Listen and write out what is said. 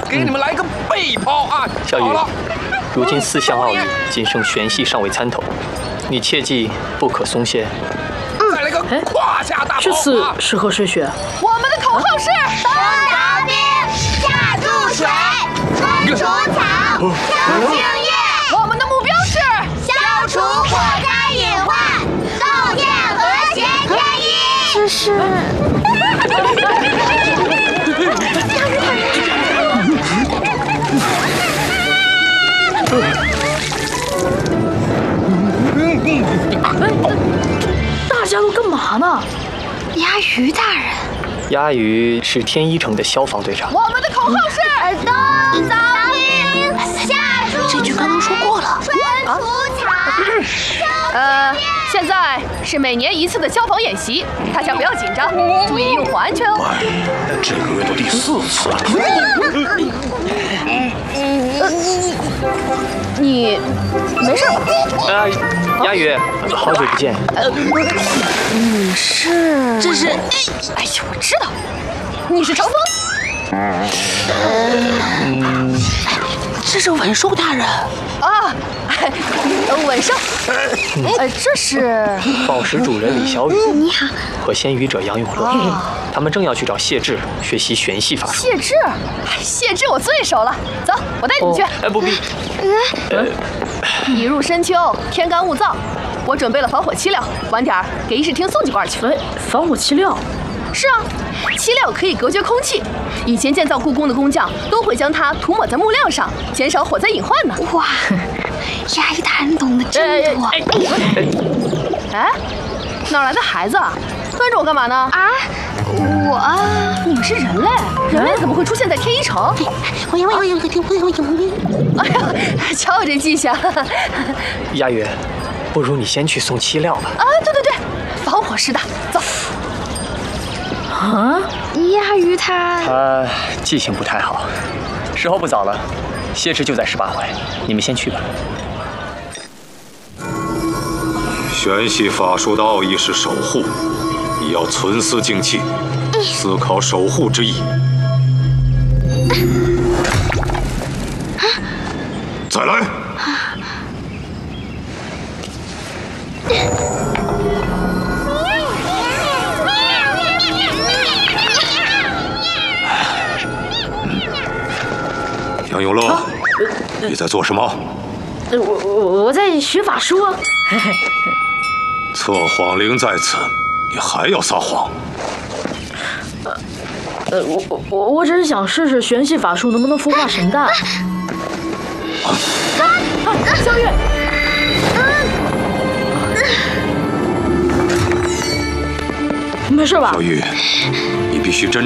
给你们来个背抛啊！ 小雨，如今4项奥义仅剩玄系尚未参透，你切记不可松懈。 再来个胯下大抛！ 这次是和谁学？ 我们的口号是： 东逃兵，下注水，春除草，秋清叶。 我们的目标是消除火灾隐患，构建和谐天意。这是。 大家都干嘛呢？ 鸭鱼大人， 鸭鱼是天一城的消防队长。 我们的口号是东逃兵，下注水。 这句刚刚说过了。 春除草。 现在是每年1次的消防演习，大家不要紧张，注意用火安全哦。 这个月都第4次了。 你没事吧？ 鸭鱼，好久不见。 你是？这是？哎呀，我知道，你是程峰。 这是稳寿大人啊，稳寿。这是宝石主人李小雨。 你好。 和仙语者杨永乐，他们正要去找谢志学习玄系法术。 谢志，谢志我最熟了，走，我带你去。 不必。 已入深秋，天干物燥，我准备了防火漆料，晚点给议事厅送几罐去。 防火漆料？ 是啊，漆料可以隔绝空气。以前建造故宫的工匠都会将它涂抹在木料上，减少火灾隐患呢。 哇，鸭鱼大人懂得真多。 哎，哪来的孩子啊？跟着我干嘛呢？ 啊， 你们是人类，人类怎么会出现在天一城？哎呀，瞧我这记性。 鸭鱼，不如你先去送漆料吧。 啊，对，防火似的，走。 啊， 鸭鱼他记性不太好。时候不早了，谢志就在18回，你们先去吧。 玄系法术的奥义是守护，你要存思静气，思考守护之意。再来。杨永乐，你在做什么？ 我在学法术啊。 测谎铃在此，你还要撒谎？ 我只是想试试玄系法术能不能孵化神蛋。小雨，没事吧？ 小雨，你必须真。